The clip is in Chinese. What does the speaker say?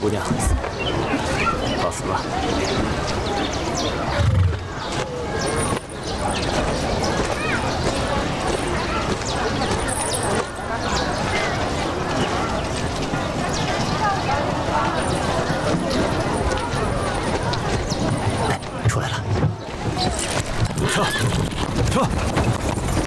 姑娘，告辞了。哎，出来了，撤。